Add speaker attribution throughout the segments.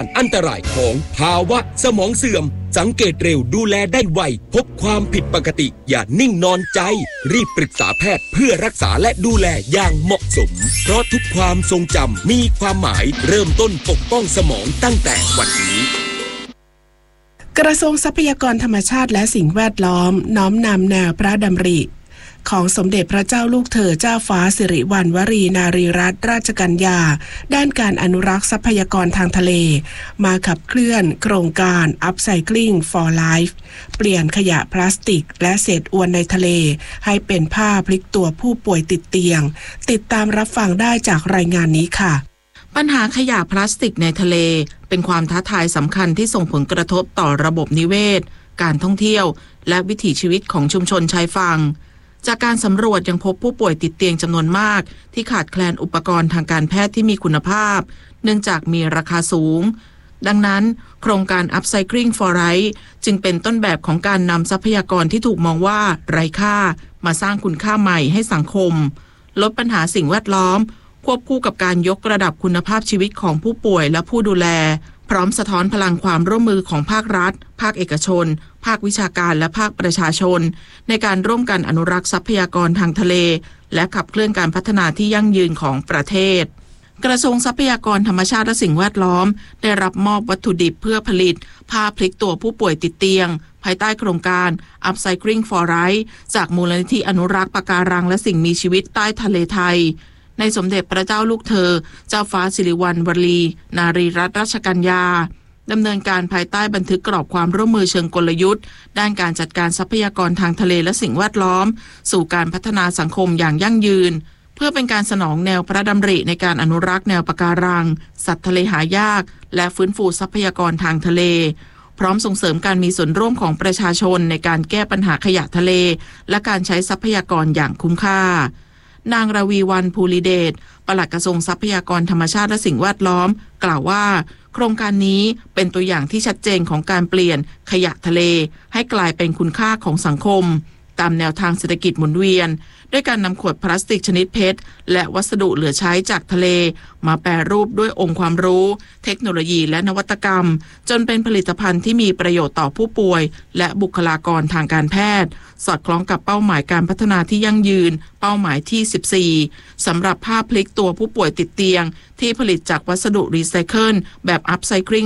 Speaker 1: อันตรายของภาวะสมองเสื่อมสังเกตเร็วดูแลได้ไวพบความผิดปกติอย่านิ่งนอนใจรีบปรึกษาแพทย์เพื่อรักษาและดูแลอย่างเหมาะสมเพราะทุกความทรงจำมีความหมายเริ่มต้นปกป้องสมองตั้งแต่วันนี้
Speaker 2: กระทรวงทรัพยากรธรรมชาติและสิ่งแวดล้อมน้อมนำแนวพระดำริของสมเด็จพระเจ้าลูกเธอเจ้าฟ้าสิริวัณวรีนารีรัตนราชกัญญาด้านการอนุรักษ์ทรัพยากรทางทะเลมาขับเคลื่อนโครงการ Upcycling for Life เปลี่ยนขยะพลาสติกและเศษอวนในทะเลให้เป็นผ้าพลิกตัวผู้ป่วยติดเตียงติดตามรับฟังได้จากรายงานนี้ค่ะ
Speaker 3: ปัญหาขยะพลาสติกในทะเลเป็นความท้าทายสำคัญที่ส่งผลกระทบต่อระบบนิเวศการท่องเที่ยวและวิถีชีวิตของชุมชนชายฝั่งจากการสำรวจยังพบผู้ป่วยติดเตียงจำนวนมากที่ขาดแคลนอุปกรณ์ทางการแพทย์ที่มีคุณภาพเนื่องจากมีราคาสูงดังนั้นโครงการ Upcycling for Life จึงเป็นต้นแบบของการนำทรัพยากรที่ถูกมองว่าไร้ค่ามาสร้างคุณค่าใหม่ให้สังคมลดปัญหาสิ่งแวดล้อมควบคู่กับการยกระดับคุณภาพชีวิตของผู้ป่วยและผู้ดูแลพร้อมสะท้อนพลังความร่วมมือของภาครัฐภาคเอกชนภาควิชาการและภาคประชาชนในการร่วมกันอนุรักษ์ทรัพยากรทางทะเลและขับเคลื่อนการพัฒนาที่ยั่งยืนของประเทศกระทรวงทรัพยากรธรรมชาติและสิ่งแวดล้อมได้รับมอบวัตถุดิบเพื่อผลิตผ้าพลิกตัวผู้ป่วยติดเตียงภายใต้โครงการ Upcycling for Life จากมูลนิธิอนุรักษ์ปะการังและสิ่งมีชีวิตใต้ทะเลไทยในสมเด็จพระเจ้าลูกเธอเจ้าฟ้าสิริวัณวรีนารีรัตนราชกัญญาดำเนินการภายใต้บันทึกกรอบความร่วมมือเชิงกลยุทธ์ด้านการจัดการทรัพยากรทางทะเลและสิ่งแวดล้อมสู่การพัฒนาสังคมอย่างยั่งยืนเพื่อเป็นการสนองแนวพระดำริในการอนุรักษ์แนวปะการังสัตว์ทะเลหายากและฟื้นฟูทรัพยากรทางทะเลพร้อมส่งเสริมการมีส่วนร่วมของประชาชนในการแก้ปัญหาขยะทะเลและการใช้ทรัพยากรอย่างคุ้มค่านางราวีวรรณภูริเดชปลัดกระทรวงทรัพยากรธรรมชาติและสิ่งแวดล้อมกล่าวว่าโครงการนี้เป็นตัวอย่างที่ชัดเจนของการเปลี่ยนขยะทะเลให้กลายเป็นคุณค่าของสังคมตามแนวทางเศรษฐกิจหมุนเวียนด้วยการนำขวดพลาสติกชนิดเพชรและวัสดุเหลือใช้จากทะเลมาแปรรูปด้วยองค์ความรู้เทคโนโลยีและนวัตกรรมจนเป็นผลิตภัณฑ์ที่มีประโยชน์ต่อผู้ป่วยและบุคลากรทางการแพทย์สอดคล้องกับเป้าหมายการพัฒนาที่ยั่งยืนเป้าหมายที่14สำหรับผ้าพลิกตัวผู้ป่วยติดเตียงที่ผลิตจากวัสดุรีไซเคิลแบบ Upcycling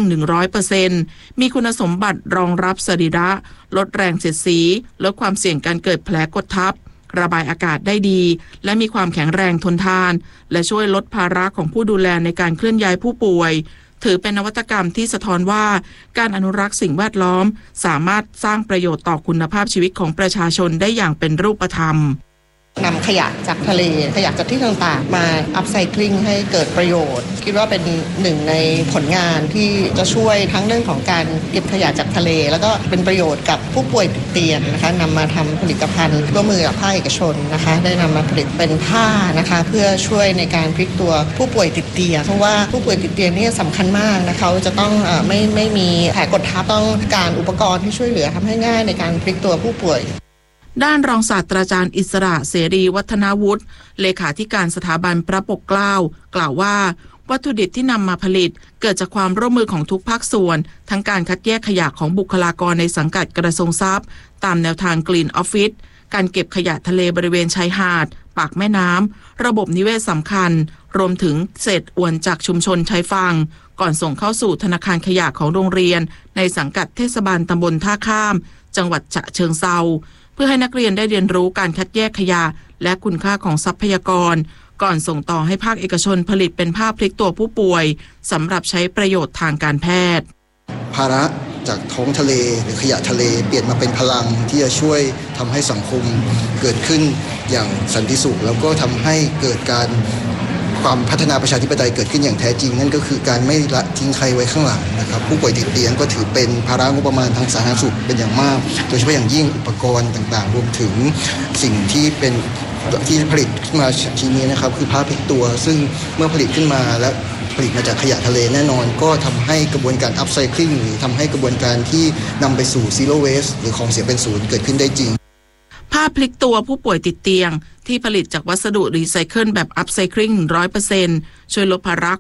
Speaker 3: 100% มีคุณสมบัติรองรับสรีระลดแรงเสียดสีลดความเสี่ยงการเกิดแผลกดทับระบายอากาศได้ดีและมีความแข็งแรงทนทานและช่วยลดภาระของผู้ดูแลในการเคลื่อนย้ายผู้ป่วยถือเป็นนวัตกรรมที่สะท้อนว่าการอนุรักษ์สิ่งแวดล้อมสามารถสร้างประโยชน์ต่อคุณภาพชีวิตของประชาชนได้อย่างเป็นรูปธรรม
Speaker 4: นำขยะจากทะเลขยะจากที่ต่างๆมาอัพไซคลิงให้เกิดประโยชน์คิดว่าเป็นหนึ่งในผลงานที่จะช่วยทั้งเรื่องของการเก็บขยะจากทะเลแล้วก็เป็นประโยชน์กับผู้ป่วยติดเตียงนะคะนำมาทำผลิตภัณฑ์ร่วมมือกับภาคเอกชนนะคะได้นำมาผลิตเป็นผ้านะคะเพื่อช่วยในการพลิกตัวผู้ป่วยติดเตียงเพราะว่าผู้ป่วยติดเตียงนี่สำคัญมากนะคะเขาจะต้องไม่มีแผลกดทับต้องการอุปกรณ์ที่ช่วยเหลือทำให้ง่ายในการพลิกตัวผู้ป่วย
Speaker 3: ด้านรองศาสตราจารย์อิสระเสรีวัฒนาวุฒิเลขาธิการสถาบันพระปกเกล้ากล่าวว่าวัตถุดิบที่นำมาผลิตเกิดจากความร่วมมือของทุกภาคส่วนทั้งการคัดแยกขยะของบุคลากรในสังกัดกระทรวงทรัพย์ตามแนวทาง Green Office การเก็บขยะทะเลบริเวณชายหาดปากแม่น้ำระบบนิเวศสำคัญรวมถึงเศษอวนจากชุมชนชายฝั่งก่อนส่งเข้าสู่ธนาคารขยะของโรงเรียนในสังกัดเทศบาลตำบลท่าข้ามจังหวัดฉะเชิงเทราเพื่อให้นักเรียนได้เรียนรู้การคัดแยกขยะและคุณค่าของทรัพยากรก่อนส่งต่อให้ภาคเอกชนผลิตเป็นผ้าพลิกตัวผู้ป่วยสำหรับใช้ประโยชน์ทางการแพทย์
Speaker 5: ภาระจากท้องทะเลหรือขยะทะเลเปลี่ยนมาเป็นพลังที่จะช่วยทำให้สังคมเกิดขึ้นอย่างสันติสุขแล้วก็ทำให้เกิดการความพัฒนาประชาธิปไตยเกิดขึ้นอย่างแท้จริงนั่นก็คือการไม่ละทิ้งใครไว้ข้างหลังนะครับผู้ป่วยติดเตียงก็ถือเป็นภาระงบประมาณทางสาธารณสุขเป็นอย่างมากโดยเฉพาะอย่างยิ่งอุปกรณ์ต่างๆรวมถึงสิ่งที่เป็นที่ผลิตขึ้นมาชิ้นนี้นะครับคือผ้าพลิกตัวซึ่งเมื่อผลิตขึ้นมาและผลิตมาจากขยะทะเลแน่นอนก็ทำให้กระบวนการ Upcycling หรือทำให้กระบวนการที่นำไปสู่ Zero Waste หรือของเสียเป็นศูนย์เกิดขึ้นได้จริง
Speaker 3: ผ้าพลิกตัวผู้ป่วยติดเตียงที่ผลิตจากวัสดุรีไซเคิลแบบ Upcycling 100% ช่วยลดภาระ